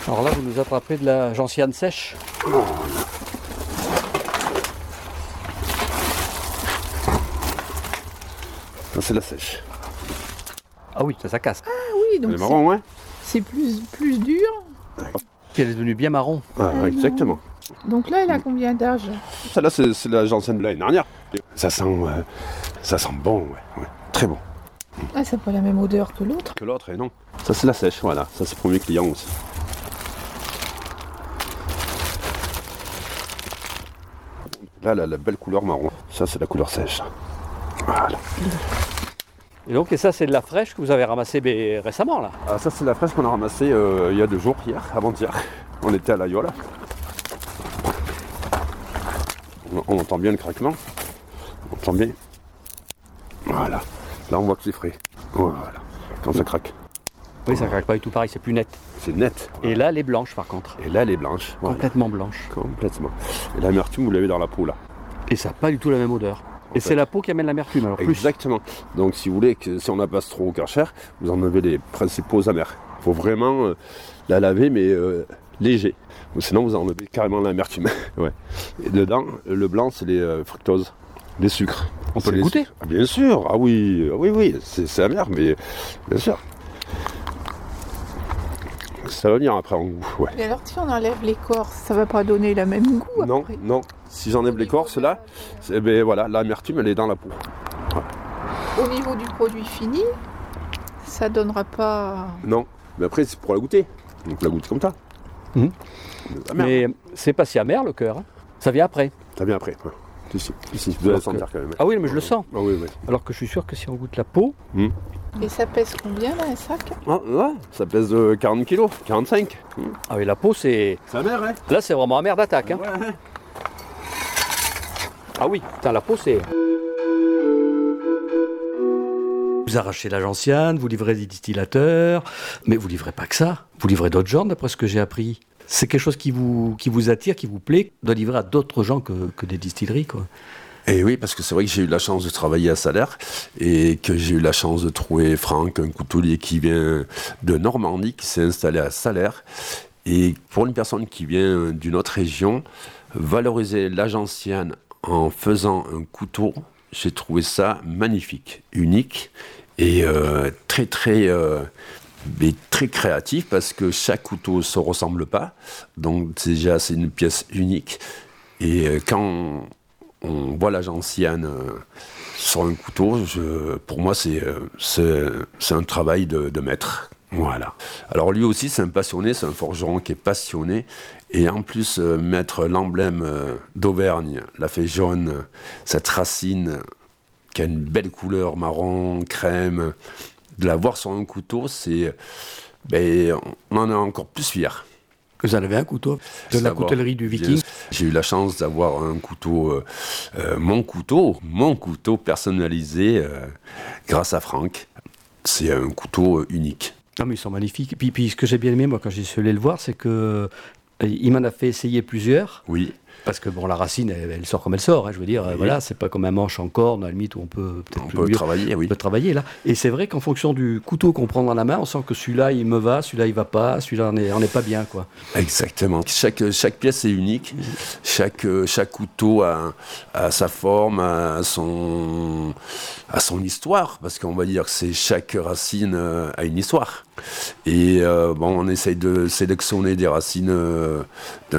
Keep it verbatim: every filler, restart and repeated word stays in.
Alors là, vous nous attrapez de la gentiane sèche. Ça, c'est la sèche. Ah oui, ça, ça casse. Ah oui, donc Elle est marron, ouais. c'est plus, plus dur. Puis elle est devenue bien marron. Ah, Ah, exactement. Donc là, elle a combien d'âge? Celle-là, c'est, c'est la gentiane de l'année dernière. Ça sent, euh, ça sent bon, ouais, ouais. Très bon. Ah, ça n'a pas la même odeur que l'autre. Que l'autre, et non. Ça, c'est la sèche, voilà. Ça, c'est le premier client aussi. Là, la, la belle couleur marron. Ça, c'est la couleur sèche. Voilà. Et donc, et ça, c'est de la fraîche que vous avez ramassée bé- récemment, là. Ah, ça, c'est la fraîche qu'on a ramassée euh, il y a deux jours, hier, avant-hier. On était à l'Ayola. On, on entend bien le craquement. On entend bien. Voilà. Là, on voit que c'est frais. Voilà. Quand ça craque. Oui, ça craque pas du tout pareil, c'est plus net. C'est net. Et là, elle est blanche, par contre. Et là, elle est blanche. Voilà. Complètement blanche. Complètement. Et l'amertume, vous l'avez dans la peau, là. Et ça n'a pas du tout la même odeur. Et fait. c'est la peau qui amène l'amertume, alors plus. Exactement. Donc, si vous voulez, que si on la passe trop au karcher, vous enlevez les principaux amers. Il faut vraiment euh, la laver, mais euh, léger. Ou sinon, vous enlevez carrément l'amertume. Ouais. Et dedans, le blanc, c'est les euh, fructoses, les sucres. On peut C'est le les goûter. sucres. Ah, bien sûr. Ah oui, oui, oui. C'est, c'est amer, mais bien sûr. Ça va venir après en goût, ouais. Et alors, si on enlève l'écorce, ça va pas donner le même goût Non, après. non. Si j'enlève l'écorce, là, c'est, ben, voilà, l'amertume, elle est dans la peau. Au niveau du produit fini, ça donnera pas. Non. Mais après, c'est pour la goûter. Donc, la goûter comme ça. Mhm. Amer. Mais c'est pas si amer, le cœur. hein. Ça vient après. Ça vient après. Ouais. Ici, ici, vous allez Donc, sentir quand même. Ah oui, mais je le sens. Ah oui, oui. Alors que je suis sûr que si on goûte la peau, Et ça pèse combien là, un sac? Ah, ouais, ça pèse euh, quarante kilos, quarante-cinq. Mmh. ah oui, la peau, c'est. Ça amer, hein. Là, c'est vraiment amer d'attaque. hein. Ouais. Ah oui, putain, la peau, c'est. Vous arrachez la gentiane, vous livrez des distillateurs, mais vous livrez pas que ça. Vous livrez d'autres gens, d'après ce que j'ai appris. C'est quelque chose qui vous, qui vous attire, qui vous plaît, de livrer à d'autres gens que, que des distilleries, quoi. Et oui, parce que c'est vrai que j'ai eu la chance de travailler à Salaire et que j'ai eu la chance de trouver Franck, un coutelier qui vient de Normandie, qui s'est installé à Salaire. Et pour une personne qui vient d'une autre région, valoriser la gentiane en faisant un couteau, j'ai trouvé ça magnifique, unique et euh, très très euh, mais très créatif parce que chaque couteau ne se ressemble pas. Donc déjà c'est une pièce unique. Et euh, quand on, on voit la gentiane euh, sur un couteau, je, pour moi c'est, euh, c'est, c'est un travail de, de maître. Voilà. Alors lui aussi c'est un passionné, c'est un forgeron qui est passionné. Et en plus, euh, mettre l'emblème euh, d'Auvergne, la fée jaune, euh, cette racine qui a une belle couleur marron, crème, de la voir sur un couteau, c'est, ben, on en est encore plus fier. Vous en avez un couteau de la Savoir. coutellerie du Viking. J'ai eu la chance d'avoir un couteau, euh, euh, mon couteau, mon couteau personnalisé euh, grâce à Franck. C'est un couteau euh, unique. Non, mais ils sont magnifiques. Et puis, puis ce que j'ai bien aimé, moi, quand j'ai suis allé le voir, c'est que euh, il m'en a fait essayer plusieurs. Oui. Parce que bon, la racine, elle, elle sort comme elle sort. hein, je veux dire, Oui. euh, voilà, c'est pas comme un manche en corne, à la limite, où on peut peut-être On plus peut mieux- travailler, oui. on peut travailler là. Et c'est vrai qu'en fonction du couteau qu'on prend dans la main, on sent que celui-là, il me va, celui-là, il va pas, celui-là, on est, on est pas bien, quoi. Exactement. Chaque, chaque pièce est unique. Chaque, chaque couteau a, a sa forme, a son, a son histoire. Parce qu'on va dire que c'est chaque racine euh, a une histoire. Et euh, bon, on essaye de sélectionner des racines euh, d'un